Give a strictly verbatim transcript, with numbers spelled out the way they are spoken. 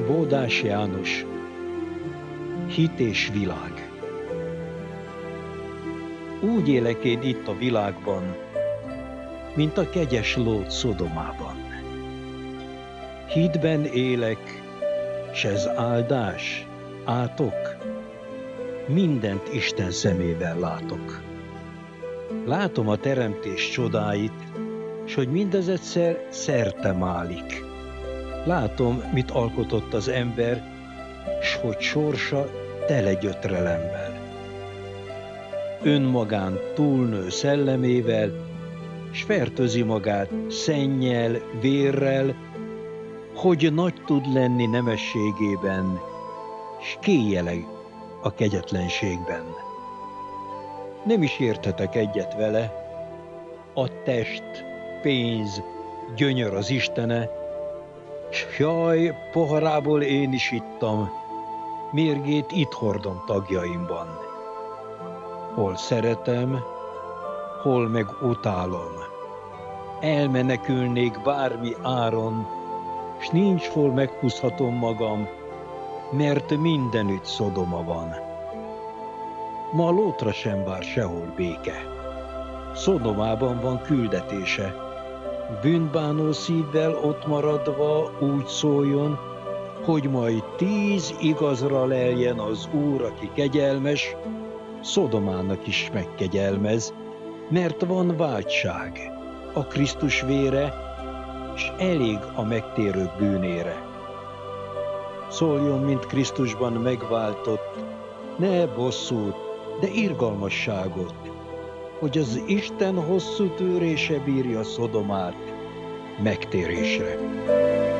Bódás János, Hit és világ. Úgy élek én itt a világban, mint a kegyes Lót Szodomában. Hitben élek, s ez áldás, átok, mindent Isten szemével látok. Látom a teremtés csodáit, s hogy mindez egyszer szerte málik. Látom, mit alkotott az ember, s hogy sorsa tele gyötrelemmel. Önmagán túlnő szellemével, s fertőzi magát szennyel, vérrel, hogy nagy tud lenni nemességében, s kéjeleg a kegyetlenségben. Nem is érthetek egyet vele, a test, pénz, gyönyör az istene, s jaj, poharából én is ittam, mérgét itt hordom tagjaimban. Hol szeretem, hol meg utálom. Elmenekülnék bármi áron, s nincs hol meghúzhatom magam, mert mindenütt Szodoma van. Ma Lótra sem vár sehol béke. Szodomában van küldetése. Bűnbánó szívvel ott maradva úgy szóljon, hogy majd tíz igazra leljen az Úr, aki kegyelmes, Szodomának is megkegyelmez, mert van váltság a Krisztus vére, s elég a megtérők bűnére. Szóljon, mint Krisztusban megváltott, ne bosszút, de irgalmasságot, hogy az Isten hosszú tűrése bírja Szodomát megtérésre.